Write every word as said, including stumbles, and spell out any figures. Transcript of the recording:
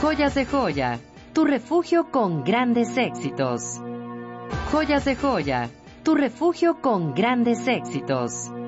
Joyas de Joya, tu refugio con grandes éxitos. Joyas de Joya, tu refugio con grandes éxitos.